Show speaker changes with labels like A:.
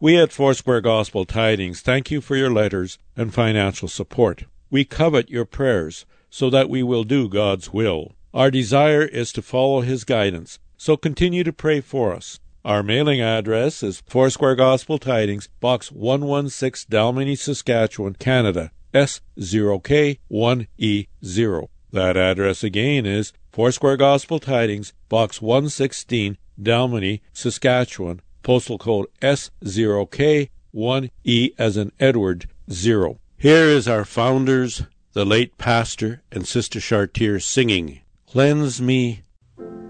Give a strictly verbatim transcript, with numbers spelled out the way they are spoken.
A: We at Foursquare Gospel Tidings thank you for your letters and financial support. We covet your prayers so that we will do God's will. Our desire is to follow His guidance, so continue to pray for us. Our mailing address is Foursquare Gospel Tidings, Box one sixteen, Dalmeny, Saskatchewan, Canada, S zero K one E zero. That address again is Foursquare Gospel Tidings, Box one sixteen, Dalmeny, Saskatchewan, postal code S zero K one E as in Edward, zero. Here is our founders, the late pastor and Sister Chartier, singing, "Cleanse me